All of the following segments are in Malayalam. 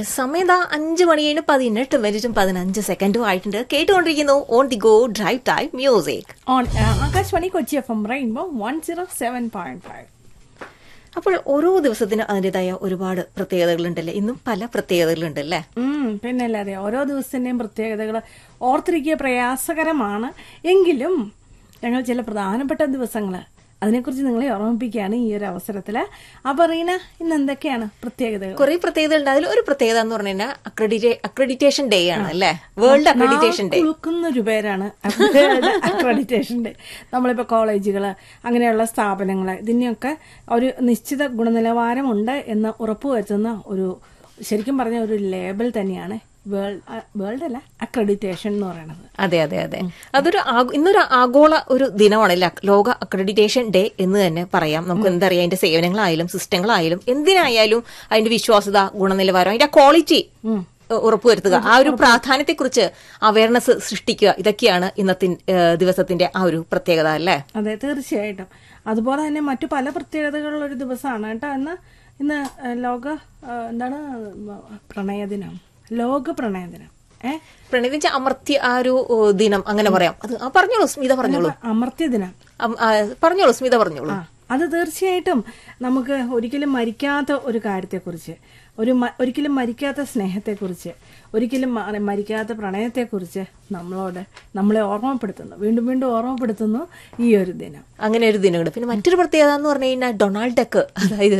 സമയം 5:18 ആയിട്ടുണ്ട്. കേട്ടുകൊണ്ടിരിക്കുന്നു on the go drive time music on Akashvani Kochi FM rainbow 107.5. അപ്പോൾ ഓരോ ദിവസത്തിനും അതിൻ്റെതായ ഒരുപാട് പ്രത്യേകതകളുണ്ടല്ലേ? ഇന്നും പല പ്രത്യേകതകളുണ്ടല്ലേ? പിന്നെ അല്ലാതെ ഓരോ ദിവസത്തിന്റെയും പ്രത്യേകതകൾ ഓർത്തിരിക്കുക പ്രയാസകരമാണ്. എങ്കിലും ഞങ്ങൾ ചില പ്രധാനപ്പെട്ട ദിവസങ്ങൾ അതിനെക്കുറിച്ച് നിങ്ങളെ ഓർമ്മിപ്പിക്കുകയാണ് ഈ ഒരു അവസരത്തില്. അപ്പൊ റീന, ഇന്ന് എന്തൊക്കെയാണ് പ്രത്യേകതകൾ? കുറെ പ്രത്യേകതകളുണ്ട്. അതിൽ ഒരു പ്രത്യേകത എന്ന് പറഞ്ഞു കഴിഞ്ഞാൽ അക്രഡിറ്റേഷൻ ഡേ ആണ് അല്ലേ? World accreditation day. ഉൾക്കുന്നൊരു പേരാണ് അക്രഡിറ്റേഷൻ ഡേ. നമ്മളിപ്പോ കോളേജുകള് അങ്ങനെയുള്ള സ്ഥാപനങ്ങള് ഇതിനെയൊക്കെ ഒരു നിശ്ചിത ഗുണനിലവാരമുണ്ട് എന്ന് ഉറപ്പുവരുത്തുന്ന ഒരു, ശരിക്കും പറഞ്ഞ ഒരു ലേബൽ തന്നെയാണ് വേൾഡ് അല്ല അക്രഡിറ്റേഷൻ എന്ന് പറയുന്നത്. അതെ അതെ അതെ, അതൊരു ഇന്നൊരു ആഗോള ഒരു ദിനമാണല്ലേ, ലോക അക്രഡിറ്റേഷൻ ഡേ എന്ന് തന്നെ പറയാം. നമുക്ക് എന്തറിയാം, അതിന്റെ സേവനങ്ങളായാലും സിസ്റ്റങ്ങളായാലും എന്തിനായാലും അതിന്റെ വിശ്വാസ്യത, ഗുണനിലവാരം, അതിന്റെ ക്വാളിറ്റി ഉറപ്പുവരുത്തുക, ആ ഒരു പ്രാധാന്യത്തെക്കുറിച്ച് അവയർനെസ് സൃഷ്ടിക്കുക, ഇതൊക്കെയാണ് ഇന്നത്തെ ദിവസത്തിന്റെ ആ ഒരു പ്രത്യേകത അല്ലേ? അതെ, തീർച്ചയായിട്ടും. അതുപോലെ തന്നെ മറ്റു പല പ്രത്യേകതകളുള്ള ഒരു ദിവസമാണ് കേട്ടോ. ഇന്ന് ലോക എന്താണ് പ്രണയദിനം, ലോക പ്രണയദിനം. പ്രണയദിന അമർത്യ ആ ഒരു ദിനം അങ്ങനെ പറയാം. അത് പറഞ്ഞോളൂ സ്മിത, പറഞ്ഞോളൂ. അമർത്യ ദിനം പറഞ്ഞോളൂ സ്മിത, പറഞ്ഞോളൂ. അത് തീർച്ചയായിട്ടും നമുക്ക് ഒരിക്കലും മരിക്കാത്ത ഒരു കാര്യത്തെക്കുറിച്ച്, ഒരിക്കലും മരിക്കാത്ത സ്നേഹത്തെക്കുറിച്ച്, ഒരിക്കലും മരിക്കാത്ത പ്രണയത്തെക്കുറിച്ച് നമ്മളെ ഓർമ്മപ്പെടുത്തുന്നു, വീണ്ടും വീണ്ടും ഓർമ്മപ്പെടുത്തുന്നു ഈ ഒരു ദിനം. അങ്ങനെ ഒരു ദിനമുണ്ട്. പിന്നെ മറ്റൊരു പ്രത്യേകത എന്ന് പറഞ്ഞു കഴിഞ്ഞാൽ ഡൊണാൾഡ് ഡക്ക്, അതായത്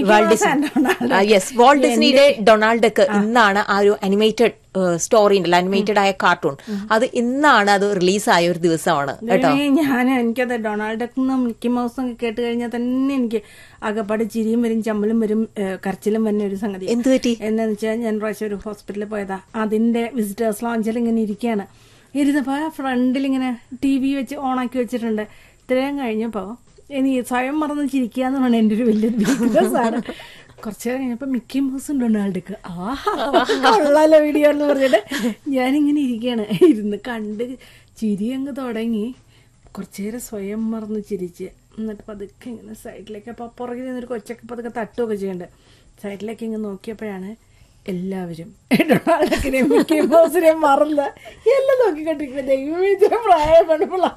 വാൾട്ട് ഡിസ്നിയുടെ ഡൊണാൾഡ് ഡക്ക് ഇന്നാണ് ആ ഒരു അനിമേറ്റഡ് സ്റ്റോറി ഉണ്ടല്ലോ, അനിമേറ്റഡ് ആയ കാർട്ടൂൺ, അത് ഇന്നാണ് അത് റിലീസായ ഒരു ദിവസമാണ് കേട്ടോ. എനിക്കത് ഡൊണാൾഡ് ഡക്കും മിക്കി മൗസും കേട്ട് കഴിഞ്ഞാൽ തന്നെ എനിക്ക് അകപ്പാട് ചിരിയും വരും, ചമ്മലും വരും, കരച്ചിലും വരുന്ന ഒരു സംഗതി. എന്ത് പറ്റി എന്താന്ന് വെച്ചാൽ, ഞാൻ പ്രാവശ്യം ഒരു ഹോസ്പിറ്റലിൽ പോയതാ. അതിന്റെ വിസിറ്റേഴ്സ് ലോഞ്ചിൽ ഇങ്ങനെ ഇരിക്കുകയാണ്. ഇരുന്നപ്പോ ഫ്രണ്ടിൽ ഇങ്ങനെ TV വെച്ച് ഓണാക്കി വെച്ചിട്ടുണ്ട്. ഇത്രയും കഴിഞ്ഞപ്പോ എനിക്ക് സ്വയം മറന്ന് ചിരിക്കുക എന്ന് പറഞ്ഞാൽ എന്റെ ഒരു വലിയൊരു ബിസിനസ്സാണ്. കുറച്ചു നേരം കഴിഞ്ഞപ്പോ മിക്കി മൗസും ഡൊണാൾഡ്ക്ക് കൊള്ളാലോ വീഡിയോ എന്ന് പറഞ്ഞിട്ട് ഞാനിങ്ങനെ ഇരിക്കുകയാണ്. ഇരുന്ന് കണ്ട് ചിരി അങ്ങ് തുടങ്ങി. കുറച്ചു നേരം സ്വയം മറന്ന് ചിരിച്ച്, എന്നിട്ട് പതുക്കെ ഇങ്ങനെ സൈഡിലേക്ക്, അപ്പൊ പുറകിൽ നിന്നൊരു കൊച്ചൊക്കെ പതുക്കെ തട്ടുകയൊക്കെ ചെയ്യണ്ട്. സൈഡിലേക്ക് ഇങ്ങനെ നോക്കിയപ്പോഴാണ് എല്ലാവരും ഡൊണാൾഡക്കിനെയും മിക്കി മൗസിനെയും മറന്ന് എല്ലാം നോക്കിക്കൊണ്ടിരിക്കുന്നത്. ദൈവമേ, പ്രായപ്പെടുമ്പോഴാ.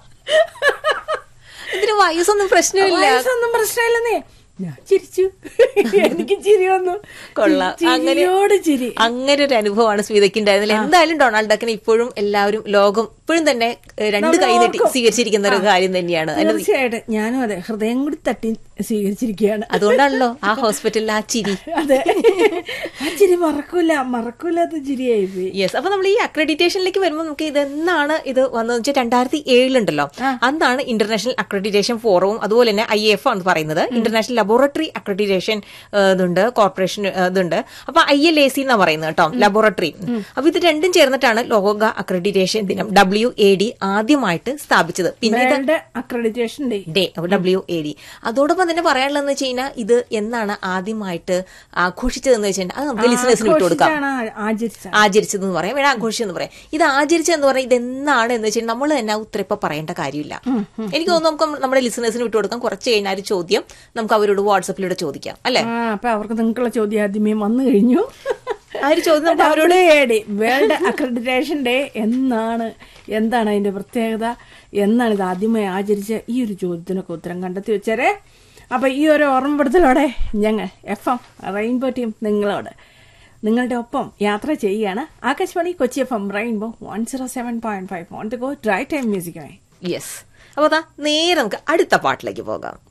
ഇതിന് വയസ്സൊന്നും പ്രശ്നമില്ലെന്നേ. ഞാൻ ചിരിച്ചു, എനിക്ക് ചിരി വന്നു. കൊള്ളാം, അങ്ങനെ ഒരു അനുഭവമാണ് സ്മിതയ്ക്ക് ഉണ്ടായിരുന്നില്ല. എന്തായാലും ഡൊണാൾഡ് ഡക്കിനെ ഇപ്പോഴും എല്ലാവരും, ലോകം ഇപ്പോഴും തന്നെ രണ്ട് കൈ നീട്ടി സ്വീകരിച്ചിരിക്കുന്ന ഒരു കാര്യം തന്നെയാണ്. തീർച്ചയായിട്ടും ഞാനും അതെ, ഹൃദയം കൂടി തട്ടി സ്വീകരിച്ചിരിക്കുകയാണ്. അതുകൊണ്ടാണല്ലോ ആ ഹോസ്പിറ്റലിൽ ആ ചിരി. അതെ, ആ ചിരി മറക്കൂലാത്ത ചിരിയായി പോയി. യെസ്. അപ്പൊ നമ്മൾ ഈ അക്രഡിറ്റേഷനിലേക്ക് വരുമ്പോൾ നമുക്ക് ഇതെന്നാണ് ഇത് വന്നതെന്ന് വെച്ചാൽ 2007 അന്നാണ് ഇന്റർനാഷണൽ അക്രഡിറ്റേഷൻ ഫോറവും അതുപോലെ തന്നെ IAF ആണ് പറയുന്നത്, ഇന്റർനാഷണൽ ലബോറട്ടറി അക്രഡിറ്റേഷൻ ഇതുണ്ട്, കോർപ്പറേഷൻ ഇതുണ്ട്. അപ്പൊ ILAC എന്നാ പറയുന്നത് കേട്ടോ, ലബോറട്ടറി. അപ്പൊ ഇത് രണ്ടും ചേർന്നിട്ടാണ് ലോക അക്രഡിറ്റേഷൻ ദിനം WAD ആദ്യമായിട്ട് സ്ഥാപിച്ചത്. പിന്നെ അക്രഡിറ്റേഷൻ ഡേ WAD. അതോടൊപ്പം തന്നെ പറയാനുള്ളതെന്ന് വെച്ച് കഴിഞ്ഞാൽ ഇത് എന്നാണ് ആദ്യമായിട്ട് ആഘോഷിച്ചതെന്ന് വെച്ചാൽ അത് നമുക്ക് ലിസണേഴ്സിന് വിട്ടു കൊടുക്കാം. ആചരിച്ചതെന്ന് പറയാം, വേണം ആഘോഷിച്ചെന്ന് പറയാം. ഇത് ആചരിച്ചതെന്ന് പറയാം, ഇതെന്നാണ് എന്ന് വെച്ചാൽ നമ്മൾ തന്നെ ഉത്തരം ഇപ്പൊ പറയേണ്ട കാര്യമില്ല. എനിക്ക് തോന്നുന്നു നമുക്ക് നമ്മുടെ ലിസണേഴ്സിന് വിട്ടു കൊടുക്കാം. കുറച്ച് കഴിഞ്ഞാൽ ഒരു ചോദ്യം നമുക്ക് അവരോട് വാട്സപ്പിലൂടെ ചോദിക്കാം അല്ലെ? അപ്പൊ അവർക്ക് നിങ്ങൾക്കുള്ള ചോദ്യം ആദ്യമേ വന്നു കഴിഞ്ഞു. ആ ഒരു ചോദ്യം അവരോട്, വേൾഡ് അക്രഡിറ്റേഷൻ ഡേ എന്താണ് അതിന്റെ പ്രത്യേകത, എന്നാണ് ഇത് ആദ്യമായി ആചരിച്ച, ഈ ഒരു ചോദ്യത്തിനൊക്കെ ഉത്തരം കണ്ടെത്തി വെച്ചേരെ. അപ്പൊ ഈ ഒരു ഓർമ്മപ്പെടുത്തലോടെ ഞങ്ങൾ FM റെയിൻബോ ടീം നിങ്ങളുടെ ഒപ്പം യാത്ര ചെയ്യുകയാണ്. Akashvani Kochi FM rainbow 107.5 on the go drive time മ്യൂസിക്കുമായി. Yes. അപ്പൊ നേരെ നമുക്ക് അടുത്ത പാട്ടിലേക്ക് പോകാം.